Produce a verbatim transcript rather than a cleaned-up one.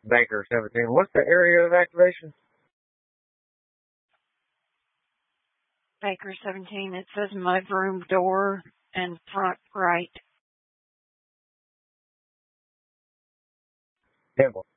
Baker seventeen. What's the area of activation? Baker seventeen, it says mudroom door and front right. Temple.